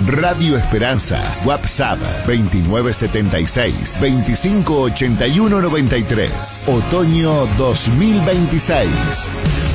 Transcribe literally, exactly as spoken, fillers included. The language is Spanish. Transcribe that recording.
Radio Esperanza. WhatsApp veintinueve setenta y seis, veinticinco ochenta y uno noventa y tres. Otoño dos mil veintiséis.